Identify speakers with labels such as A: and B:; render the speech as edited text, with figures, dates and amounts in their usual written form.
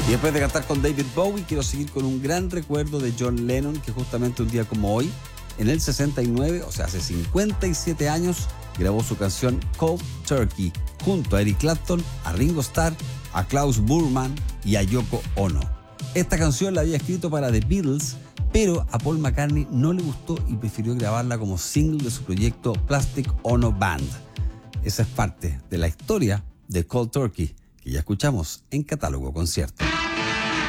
A: Y después de cantar con David Bowie, quiero seguir con un gran recuerdo de John Lennon, que justamente un día como hoy, en el 69, o sea, hace 57 años, grabó su canción Cold Turkey, junto a Eric Clapton, a Ringo Starr, a Klaus Burman y a Yoko Ono. Esta canción la había escrito para The Beatles, pero a Paul McCartney no le gustó y prefirió grabarla como single de su proyecto Plastic Ono Band. Esa es parte de la historia de Cold Turkey, que ya escuchamos en Catálogo Concierto.